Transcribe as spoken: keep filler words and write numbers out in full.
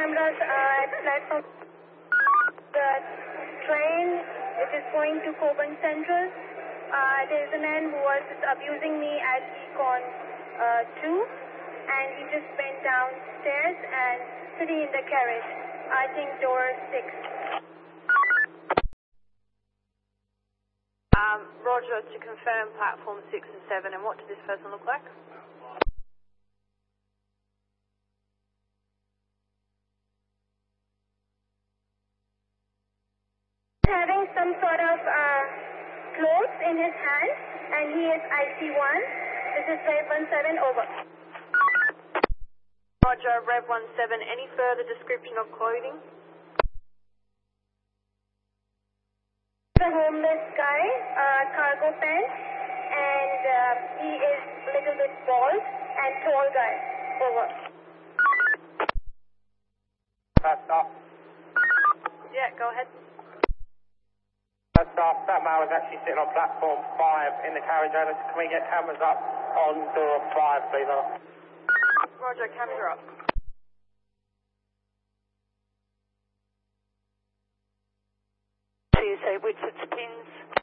cameras uh, at platform. The train, it is going to Coburn Central. Uh, there is a man who was abusing me at Econ uh, two, and he just went downstairs and sitting in the carriage. I think door six. Um, Roger, to confirm platform six and seven, and what did this person look like? Having some sort of uh, clothes in his hand, and he is I C one. This is Rev one seven, over. Roger, Rev one seven, any further description of clothing? A homeless guy, uh, cargo pants, and uh, he is a little bit bald and tall guy, over. That's off. Yeah, go ahead. That's off. That man was actually sitting on platform five in the carriage owner. Can we get cameras up on door five, please? Roger, camera up. So you say Whitson's pins?